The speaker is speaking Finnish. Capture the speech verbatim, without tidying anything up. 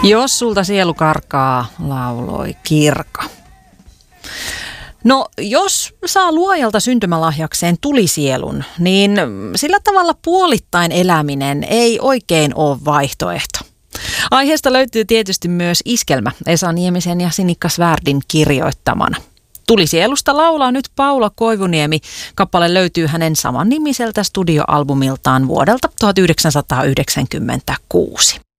Jos sulta sielu karkaa, lauloi Kirka. No, jos saa luojalta syntymälahjakseen tulisielun, niin sillä tavalla puolittain eläminen ei oikein ole vaihtoehto. Aiheesta löytyy tietysti myös iskelmä Esa Niemisen ja Sinikka Svärdin kirjoittamana. Tulisielusta laulaa nyt Paula Koivuniemi. Kappale löytyy hänen samannimiseltä studioalbumiltaan vuodelta tuhatyhdeksänsataayhdeksänkymmentäkuusi.